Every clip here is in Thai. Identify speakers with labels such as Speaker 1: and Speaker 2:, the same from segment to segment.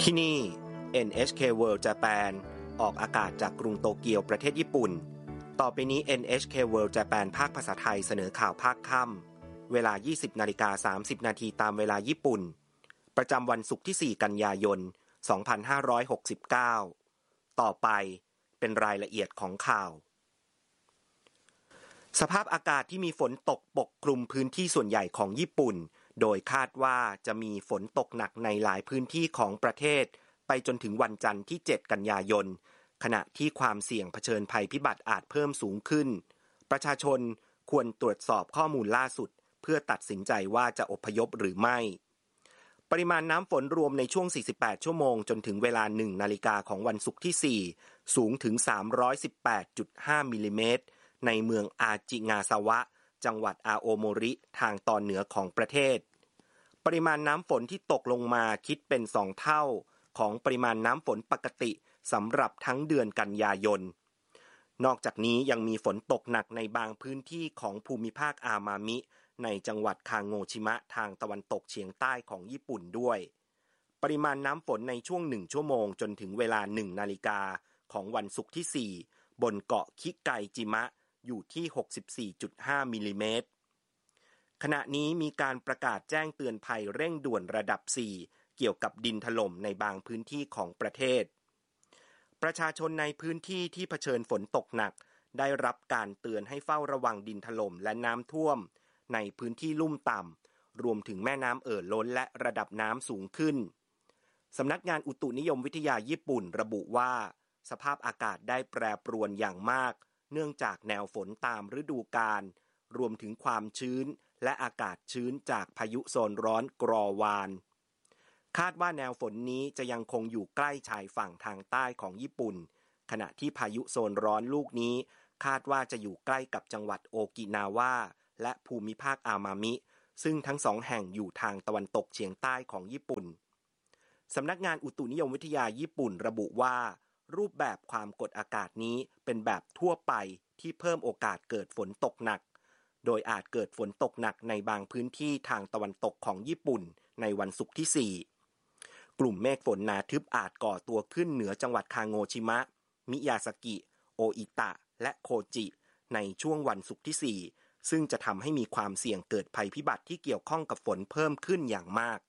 Speaker 1: ที่นี่ NHK World Japan ออกอากาศจากกรุงโตเกียวประเทศญี่ปุ่นต่อไปนี้ NHK World Japan ภาคภาษาไทยเสนอข่าวภาคค่ำเวลา 20:30 นาทีตามเวลาญี่ปุ่นประจำวันศุกร์ที่ 4 กันยายน 2569ต่อไปเป็นรายละเอียดของข่าวสภาพอากาศที่มีฝนตกปกคลุมพื้นที่ส่วนใหญ่ของญี่ปุ่นโดยคาดว่าจะมีฝนตกหนักในหลายพื้นที่ของประเทศไปจนถึงวันจันทร์ที่ 7 กันยายนขณะที่ความเสี่ยงเผชิญภัยพิบัติอาจเพิ่มสูงขึ้นประชาชนควรตรวจสอบข้อมูลล่าสุดเพื่อตัดสินใจว่าจะอพยพหรือไม่ปริมาณน้ำฝนรวมในช่วง 48 ชั่วโมงจนถึงเวลา 1 นาฬิกาของวันศุกร์ที่ 4 สูงถึง 318.5 มิลลิเมตรในเมืองอาจิงาซาวะจังหวัดอาโอโมริทางตอนเหนือของประเทศปริมาณน้ำฝนที่ตกลงมาคิดเป็น2เท่าของปริมาณน้ำฝนปกติสำหรับทั้งเดือนกันยายนนอกจากนี้ยังมีฝนตกหนักในบางพื้นที่ของภูมิภาคอามามิในจังหวัดคางโงชิมะทางตะวันตกเฉียงใต้ของญี่ปุ่นด้วยปริมาณน้ำฝนในช่วง1ชั่วโมงจนถึงเวลา 1 นาฬิกาของวันศุกร์ที่ 4 บนเกาะคิไกจิมะอยู่ที่ 64.5 มิลลิเมตรขณะนี้มีการประกาศแจ้งเตือนภัยเร่งด่วนระดับ 4 เกี่ยวกับดินถล่มในบางพื้นที่ของประเทศประชาชนในพื้นที่ที่เผชิญฝนตกหนักได้รับการเตือนให้เฝ้าระวังดินถล่มและน้ำท่วมในพื้นที่ลุ่มต่ำรวมถึงแม่น้ำเอ่อล้นและระดับน้ำสูงขึ้นสำนักงานอุตุนิยมวิทยาญี่ปุ่นระบุว่าสภาพอากาศได้แปรปรวนอย่างมากเนื่องจากแนวฝนตามฤดูกาลรวมถึงความชื้นและอากาศชื้นจากพายุโซนร้อนกรอวานคาดว่าแนวฝนนี้จะยังคงอยู่ใกล้ชายฝั่งทางใต้ของญี่ปุ่นขณะที่พายุโซนร้อนลูกนี้คาดว่าจะอยู่ใกล้กับจังหวัดโอกินาวาและภูมิภาคอามามิซึ่งทั้งสองแห่งอยู่ทางตะวันตกเฉียงใต้ของญี่ปุ่นสำนักงานอุตุนิยมวิทยาญี่ปุ่นระบุว่ารูปแบบความกดอากาศนี้เป็นแบบทั่วไปที่เพิ่มโอกาสเกิดฝนตกหนักโดยอาจเกิดฝนตกหนักในบางพื้นที่ทางตะวันตกของญี่ปุ่นในวันศุกร์ที่ 4 กลุ่มเมฆฝนหนาทึบอาจก่อตัวขึ้นเหนือจังหวัดคางโงชิมะมิยาซากิโออิตะและโคจิในช่วงวันศุกร์ที่ 4 ซึ่งจะทำให้มีความเสี่ยงเกิดภัยพิบัติที่เกี่ยวข้องกับฝนเพิ่มขึ้นอย่างมาก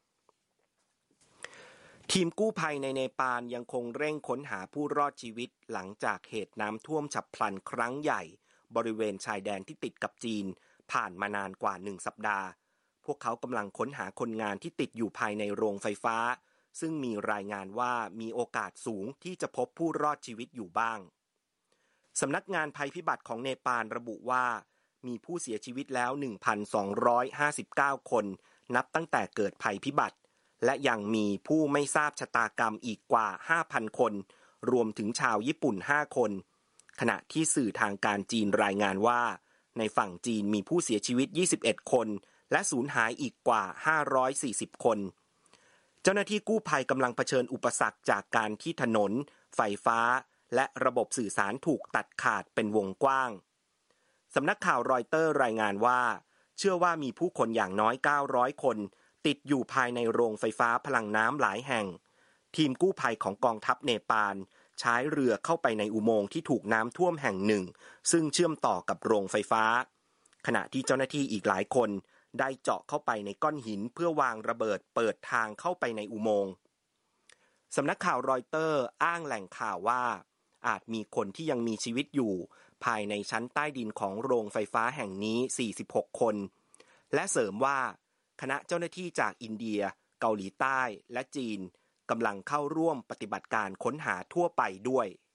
Speaker 1: ทีมกู้ภัยในเนปาลยังคงเร่งค้นหาผู้รอดชีวิตหลังจากเหตุน้ำท่วมฉับพลันครั้งใหญ่บริเวณชายแดนที่ติดกับจีนผ่านมานานกว่า1สัปดาห์พวกเขากำลังค้นหาคนงานที่ติดอยู่ภายในโรงไฟฟ้าซึ่งมีรายงานว่ามีโอกาสสูงที่จะพบผู้รอดชีวิตอยู่บ้างสำนักงานภัยพิบัติของเนปาลระบุว่ามีผู้เสียชีวิตแล้ว 1,259 คนนับตั้งแต่เกิดภัยพิบัติและยังมีผู้ไม่ทราบชะตากรรมอีกกว่า 5,000 คนรวมถึงชาวญี่ปุ่น 5 คนขณะที่สื่อทางการจีนรายงานว่าในฝั่งจีนมีผู้เสียชีวิต 21 คนและสูญหายอีกกว่า 540 คนเจ้าหน้าที่กู้ภัยกำลังเผชิญอุปสรรคจากการที่ถนนไฟฟ้าและระบบสื่อสารถูกตัดขาดเป็นวงกว้างสำนักข่าวรอยเตอร์รายงานว่าเชื่อว่ามีผู้คนอย่างน้อย 900 คนติดอยู่ภายในโรงไฟฟ้าพลังน้ำหลายแห่งทีมกู้ภัยของกองทัพเนปาลใช้เรือเข้าไปในอุโมงค์ที่ถูกน้ำท่วมแห่งหนึ่งซึ่งเชื่อมต่อกับโรงไฟฟ้าขณะที่เจ้าหน้าที่อีกหลายคนได้เจาะเข้าไปในก้อนหินเพื่อวางระเบิดเปิดทางเข้าไปในอุโมงค์สำนักข่าวรอยเตอร์อ้างแหล่งข่าวว่าอาจมีคนที่ยังมีชีวิตอยู่ภายในชั้นใต้ดินของโรงไฟฟ้าแห่งนี้46คนและเสริมว่าคณะเจ้าหน้าที่จากอินเดียเกาหลีใต้และจีนกำลังเข้าร่วมปฏิบัติการค้นหาทั่วไปด้วย